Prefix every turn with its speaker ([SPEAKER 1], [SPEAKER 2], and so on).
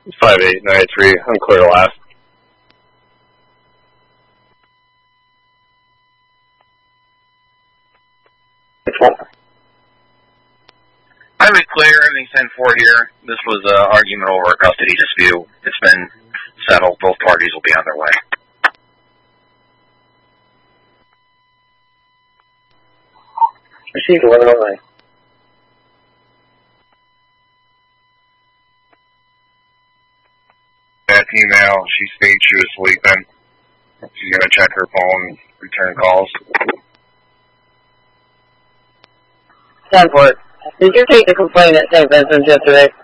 [SPEAKER 1] 58983. I'm clear to last.
[SPEAKER 2] Highway clear, everything's 10-4 here. This was an argument over a custody dispute. It's been settled. Both parties will be on their way.
[SPEAKER 3] Received 1109.
[SPEAKER 2] That female, she stated she was sleeping. She's going to check her phone, return calls.
[SPEAKER 3] 10-4. Did you take the complaint at St. Vincent's yesterday?